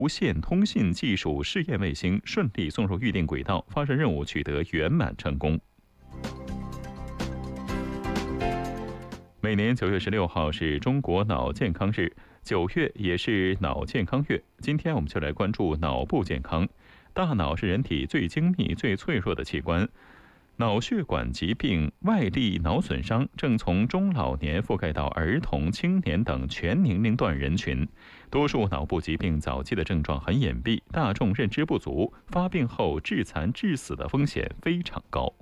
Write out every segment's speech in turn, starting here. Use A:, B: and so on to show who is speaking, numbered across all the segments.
A: 无线通信技术试验卫星顺利送入预定轨道，发射任务取得圆满成功。每年9月16号是中国脑健康日，9月也是脑健康月。今天我们就来关注脑部健康。大脑是人体最精密、最脆弱的器官。脑血管疾病、外力脑损伤正从中老年覆盖到儿童、青年等全年龄段人群。多数脑部疾病早期的症状很隐蔽，大众认知不足，发病后致残致死的风险非常高。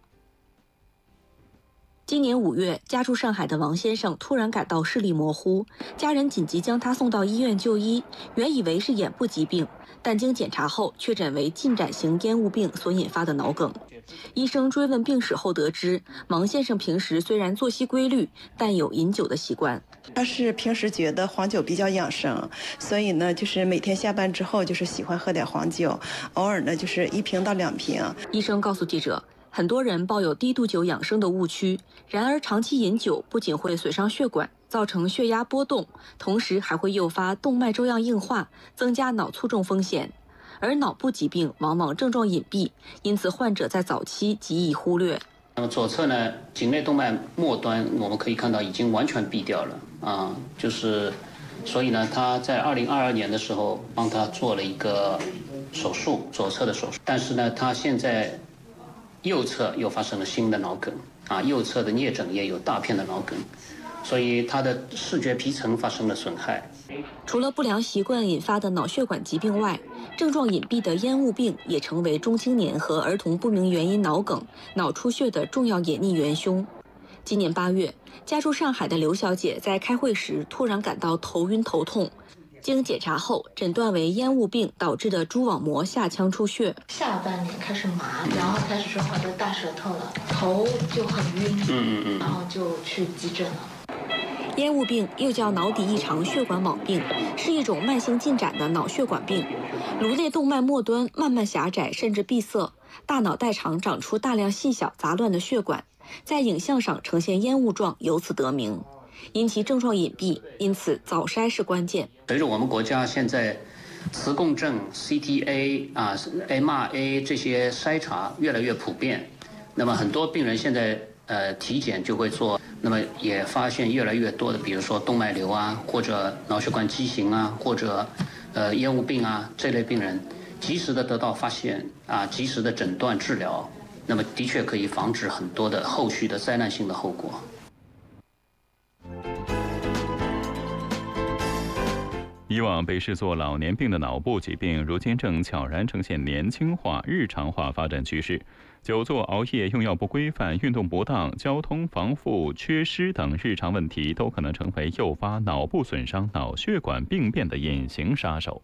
B: 今年5月，家住上海的王先生突然感到视力模糊，家人紧急将他送到医院就医，原以为是眼部疾病，但经检查后确诊为进展型烟雾病所引发的脑梗。医生追问病史后得知，王先生平时虽然作息规律，但有饮酒的习惯。
C: 他是平时觉得黄酒比较养生，所以呢，就是每天下班之后就是喜欢喝点黄酒，偶尔呢就是1瓶到2瓶。
B: 医生告诉记者，很多人抱有低度酒养生的误区，然而长期饮酒不仅会损伤血管，造成血压波动，同时还会诱发动脉粥样硬化，增加脑卒中风险。而脑部疾病往往症状隐蔽，因此患者在早期极易忽略。
D: 那么左侧呢，颈内动脉末端我们可以看到已经完全闭掉了所以呢，他在2022年的时候帮他做了一个手术，左侧的手术，但是呢，他现在右侧又发生了新的脑梗右侧的颞枕也有大片的脑梗，所以他的视觉皮层发生了损害。
B: 除了不良习惯引发的脑血管疾病外，症状隐蔽的烟雾病也成为中青年和儿童不明原因脑梗、脑出血的重要隐匿元凶。今年8月，家住上海的刘小姐在开会时突然感到头晕头痛，经检查后诊断为烟雾病导致的蛛网膜下腔出血，
E: 下半年开始麻，然后开始说话都大舌头了，头就很晕，然后就去急诊了。
B: 烟雾病又叫脑底异常血管网病，是一种慢性进展的脑血管病，颅内动脉末端慢慢狭窄甚至闭塞，大脑代偿长出大量细小杂乱的血管，在影像上呈现烟雾状，由此得名。因其症状隐蔽，因此早筛是关键。
D: 随着我们国家现在磁共振、CTA、MRA 这些筛查越来越普遍，那么很多病人现在体检就会做，那么也发现越来越多的，比如说动脉瘤或者脑血管畸形或者烟雾病这类病人，及时的得到发现及时的诊断治疗，那么的确可以防止很多的后续的灾难性的后果。
A: 以往被视作老年病的脑部疾病，如今正悄然呈现年轻化、日常化发展趋势。久坐、熬夜、用药不规范、运动不当、交通防护缺失等日常问题，都可能成为诱发脑部损伤、脑血管病变的隐形杀手。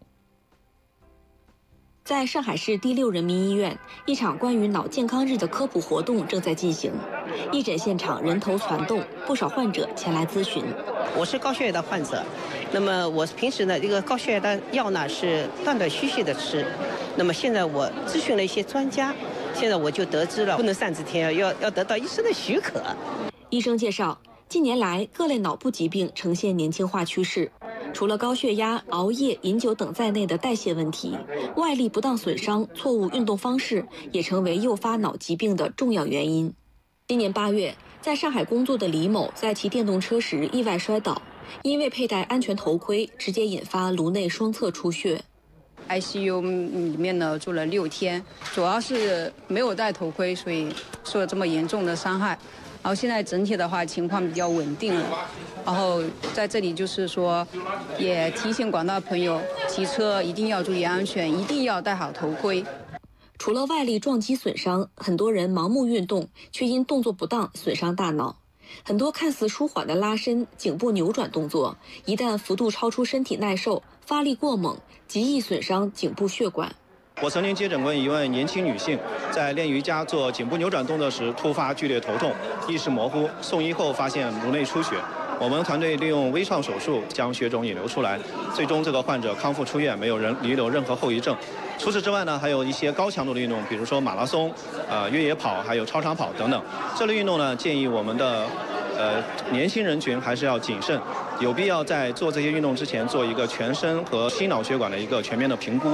B: 在上海市第6人民医院，一场关于脑健康日的科普活动正在进行。义诊现场人头攒动，不少患者前来咨询。
F: 我是高血压的患者，那么我平时呢，这个高血压的药呢是断断续续的吃。那么现在我咨询了一些专家，现在我就得知了，不能擅自填药，要得到医生的许可。
B: 医生介绍，近年来各类脑部疾病呈现年轻化趋势。除了高血压、熬夜、饮酒等在内的代谢问题，外力不当损伤、错误运动方式也成为诱发脑疾病的重要原因。今年8月，在上海工作的李某在骑电动车时意外摔倒，因为佩戴安全头盔，直接引发颅内双侧出血。
G: ICU 里面呢住了6天，主要是没有戴头盔，所以受了这么严重的伤害。然后现在整体的话情况比较稳定了，然后在这里就是说，也提醒广大朋友，骑车一定要注意安全，一定要戴好头盔。
B: 除了外力撞击损伤，很多人盲目运动，却因动作不当损伤大脑。很多看似舒缓的拉伸、颈部扭转动作，一旦幅度超出身体耐受，发力过猛，极易损伤颈部血管。
H: 我曾经接诊过一位年轻女性，在练瑜伽做颈部扭转动作时突发剧烈头痛，意识模糊，送医后发现颅内出血。我们团队利用微创手术将血肿引流出来，最终这个患者康复出院，没有遗留任何后遗症。除此之外呢，还有一些高强度的运动，比如说马拉松、越野跑，还有超长跑等等。这类运动呢，建议我们的年轻人群还是要谨慎， 有必要在做这些运动之前做一个全身和心脑血管的一个全面的评估。